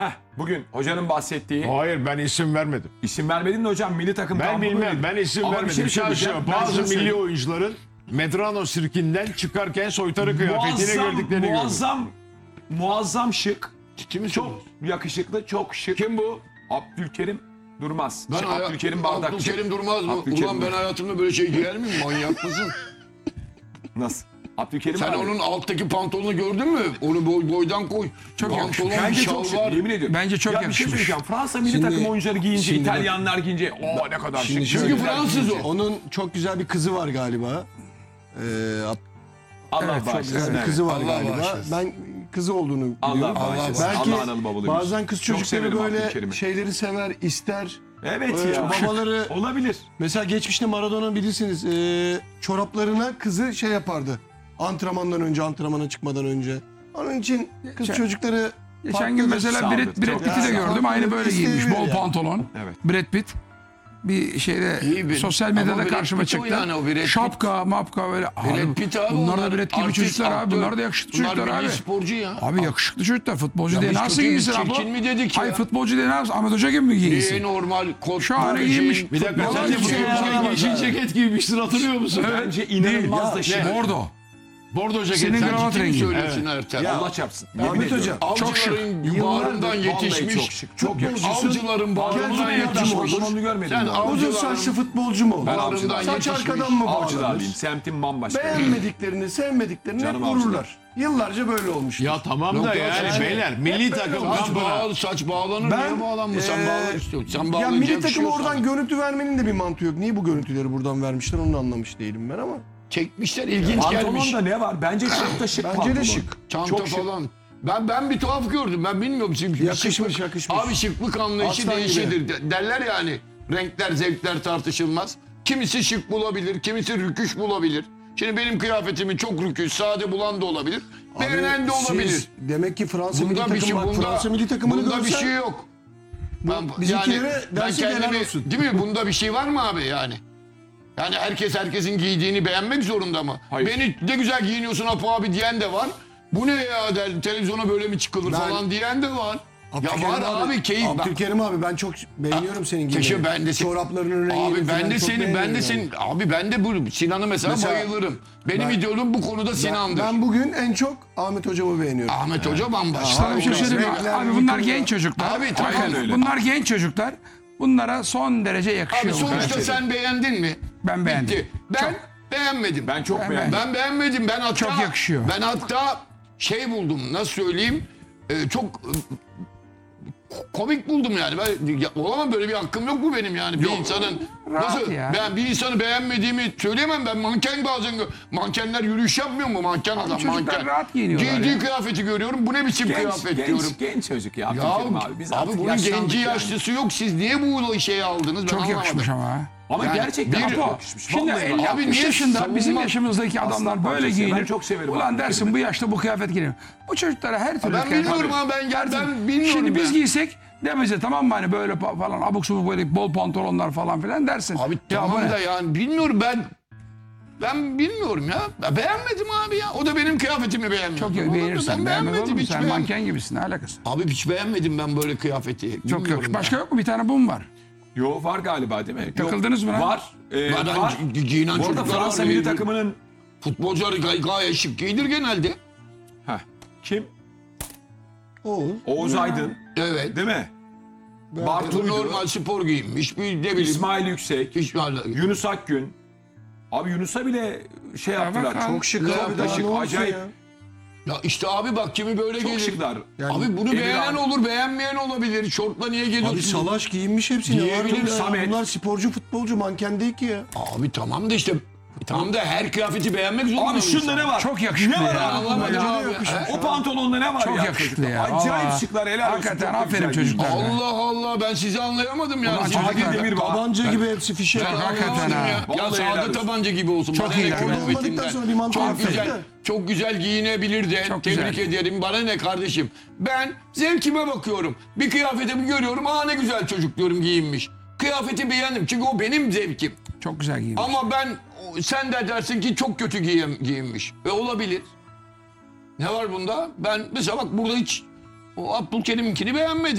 Bugün hocanın bahsettiği Hayır, ben isim vermedim. isim vermedin de hocam milli takım Ben kampı bilmem. böyle. Ben isim Ama bir vermedim. şey Sadece söyleyeceğim. Ben bazı sana milli söyleyeyim. oyuncuların Medrano sirkinden çıkarken soytarı kıyafetine gördüklerini gördüm. Muazzam şık. Kimi Çok yakışıklı, çok şık. Kim bu? Abdülkerim Durmaz. Ben Abdülkerim Bardakçı. Abdülkerim Durmaz mı? Abdülkerim Ulan ben Durmaz. hayatımda böyle şey giyer miyim? Manyak mısın? Nasıl? Abdülkerim Sen abi. onun alttaki pantolonu gördün mü? Onu boydan koy. Çok Pantolon, Bence şal çok şık. var. Yemin ediyorum. Bence çok ya bir şey yakışmış. söyleyeceğim. Fransa milli Şimdi- takım oyuncuları giyince, şimdi bak- İtalyanlar giyince ne kadar şık. Şimdi Çünkü şöyle- Fransız o. Onun çok güzel bir kızı var galiba. Allah Evet, çok bağışlasın. Güzel bir evet. kızı var Allah galiba. bağışlasın. Ben kızı olduğunu Allah biliyorum. bağışlasın. Belki Allah analı babalı bazen büyüsün. kız Çok çocukları severim böyle Abdülkerim'i. şeyleri sever, ister. Evet ya. Babaları Olabilir. mesela geçmişte Maradona bilirsiniz çoraplarına kızı şey yapardı. Antrenmandan önce, antrenmana çıkmadan önce. Onun için kız Geçen- çocukları Geçen gün farklıdır. mesela Sağ olun. Brad Çok- Pitt'i de Ya, gördüm. Aynı böyle isteği giymiş. verir Bol yani. pantolon. Evet. Brad Pitt. Bir şeyde İyi bir- sosyal ama medyada Brad karşıma Pitt o çıktı. yani, o Brad Pitt. Şapka, mapka böyle. Brad Pitt abi bunlar da onlar Brad gibi artist, çocuklar abi. aktör. Bunlar da yakışıklı Bunlar çocuklar milli abi. sporcu ya. Abi yakışıklı çocuklar. Futbolcu Ya diye biz nasıl kötü, giyinsin biz abi? çirkin mi dedik ya? Hayır futbolcu diye ne yapsın? Ahmet Hoca gibi mi Niye giyinsin? normal kot Şahane jean, giyinmiş. Bir dakika, Vallahi sen de bir şey futbolcuya ya. yeşil ceket giymişsin, hatırlıyor musun? Bence inanılmaz da şık. Bordo. Bordo ceket. Senin Sen kravat ciddi mi rengi. söylüyorsun? söylüyorsun Ertem. Allah çarpsın. Yemin Ahmet ediyorum. Hocam. Avcıların Çok şık. bağrından Vallahi yetişmiş. çok şık. Çok yakışıklı. Avcıların bağrından Kendine yetişmiş. yakışmış. Onu görmedim. Sen daha. Uzun avcıların saçlı futbolcu mu olur? Ben bağrından avcıdan Saç yetişmiş. arkadan mı Avcılar bağlanır? diyeyim. Semtim bambaşka. Beğenmediklerini, sevmediklerini Canım hep vururlar. Yıllarca böyle olmuştur. Ya tamam Yok da ya, yani sen- beyler milli takım kampına. Saç bağlanır. Ben, Niye bağlanmış? Sen bağlan istiyorsun. Sen Ya bağlanacak milli bir şey takıma yok oradan sana. görüntü vermenin de bir mantığı yok. Niye bu görüntüleri buradan vermişler onu da anlamış değilim ben ama. Çekmişler, ilginç gelmiş. Pantolonda ne var? Bence çok da şık Bence pantolon. de şık. Çanta Çok şık. falan. Ben bir tuhaf gördüm. Ben bilmiyorum. Çünkü Yakışmış, yakışmış. Abi şıklık anlayışı Aslan değişidir. Derler yani. Renkler, zevkler tartışılmaz. Kimisi şık bulabilir, kimisi rüküş bulabilir. Şimdi benim kıyafetimi çok rüküş, sade bulan da olabilir. Beğenen de olabilir. Siz demek ki Fransa milli Bunda bir şey, takımı, Fransa milli takımını bunda bir görsen, şey yok. bizimkilere dersi helal olsun. Değil mi? Bunda bir şey var mı abi yani? Yani herkes herkesin giydiğini beğenmek zorunda mı? Hayır. Beni ne güzel giyiniyorsun Apo abi diyen de var. Bu ne ya der, televizyona böyle mi çıkılır Ben- falan diyen de var. Abdülkerim Ya var abi keyif. Abdülkerim abi ben çok beğeniyorum senin gibi. Keşke ben de Çoraplarının rengini Abi ben falan de çok senin, ben de beğeniyorum senin. Abi ben de bu Sinan'ı mesela Mesela bayılırım. Benim ben- idolüm bu konuda yani. Sinan'dır. Ben bugün en çok Ahmet hocamı beğeniyorum. Ahmet Hoca bambaşka. Sana bir şey söyleyeyim mi? Renkler, Abi bunlar yıkılıyor. genç çocuklar. Abi, tamam. Bakın, öyle. bunlar genç çocuklar. Bunlara son derece Abi yakışıyor. bu sonuçta kıyafet. sen beğendin mi? Ben beğendim. Bitti. Ben beğenmedim. Ben çok Ben beğendim. Ben beğenmedim. Ben hatta Çok yakışıyor. Ben hatta şey buldum. Nasıl söyleyeyim? Çok komik buldum yani. Ben olamam, böyle bir hakkım yok mu benim yani? Bir insanın rahat nasıl ya. ben bir insanı beğenmediğimi söyleyemem. Ben manken bazen mankenler yürüyüş yapmıyor mu? Manken adam çocuklar manken. rahat giyiniyorlar Giydiği ya. kıyafeti görüyorum. Bu ne biçim kıyafet diyorum. Genç çocuk ya. Ya Abdülkerim abi. Biz abi artık bunun yaşlandık genci yani. yaşlısı yok. Siz niye bu şeyi aldınız? Ben Çok anlamadım. yakışmış ama. ha. Ama Yani gerçekten bir- Apo, yakışmış. Şimdi Vallahi 50 bak. Abi 60 niye yaşında bizim savunma- yaşımızdaki adamlar Aslan böyle parçası. giyinir. Ben çok severim Ulan abi. dersin bu yaşta bu kıyafet giyiyor. Bu çocuklara her türlü Ben kıyafet- bilmiyorum ama ben bilmiyorum. Şimdi biz ya. giysek demese tamam mı hani böyle falan abuk subuk böyle bol pantolonlar falan filan dersin. Abi Ya bu tamam ne? da yani bilmiyorum ben bilmiyorum ya. Ya beğenmedim abi ya. O da benim kıyafetimi beğenmiyor. Çok Tamam, beğenirsen ben beğenmez olur beğenmedim. mu? Hiç Sen beğen- manken gibisin ne alakası? Abi hiç beğenmedim ben böyle kıyafeti. Çok Bilmiyorum yakış. ya. Başka yok mu? Bir tane bum var. Yo var galiba değil mi? Yok. Takıldınız mı lan? Var. Zaten Var. giyinen Bu arada çocuklar Fransa var. milli takımının... Futbolcular gayet şık giydir genelde. Heh. Kim? Oğuz. Oğuz Aydın. Evet. Değil mi? Bu Bartu'ydu. normal spor giyinmiş. Bir ne bileyim. İsmail Yüksek. Hiç, Yunus Akgün. Abi Yunus'a bile şey yaptılar. bak, Çok şık Ne abi daha şık, ne olsun acayip. ya. ya işte abi bak kimi böyle Çok gelir. şıklar. Yani Abi bunu Emir beğenen abi. olur, beğenmeyen olabilir. Şortla niye geliyorsun? Abi salaş giyinmiş hepsini. Giyebilir, Var ya. Samet. Bunlar sporcu futbolcu manken değil ki ya. Abi tamam da işte tamam da her kıyafeti beğenmek zorunda Abi mısın? şunda ne var? Çok yakışıklı Ne var ya. abi? Anlamadım Bence de abi. yakışmış. He? O pantolonda ne var Çok ya? yakışıklı çocuklar? ya. Acayip Aa, şıklar, helal olsun. hakikaten Çok da aferin güzel çocuklar. giyinmiş. Allah Allah ben sizi anlayamadım yani. Ulan Siz çocuklar- hakikaten- Adil Demir var. Tabanca gibi hepsi fişek. Ben hakikaten anlamadım ha. ya. Ya Vallahi helal sade olsun. tabanca gibi olsun. Çok Bana ne iyi yani. kıyafetinden? Olmadıktan sonra bir mantık Çok aferin güzel, de. çok güzel giyinebilir de. Çok Tebrik güzel. ederim. Bana ne kardeşim? Ben zevkime bakıyorum. Bir kıyafetimi görüyorum. Aa ne güzel çocuk diyorum giyinmiş. Kıyafeti beğendim. Çünkü o benim zevkim. Çok güzel giyinmiş. Ama sen de dersin ki çok kötü giyinmiş. Ve olabilir. Ne var bunda? Ben mesela bak burada hiç o Abdülkerim'inkini beğenmedim.